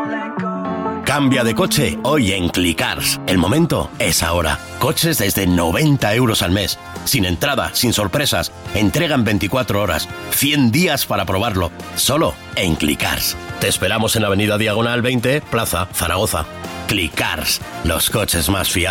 Cambia de coche hoy en Clicars. El momento es ahora. Coches desde 90 euros al mes. Sin entrada, sin sorpresas. Entrega en 24 horas. 100 días para probarlo. Solo en Clicars. Te esperamos en Avenida Diagonal 20, Plaza Zaragoza. Clicars. Los coches más fiables.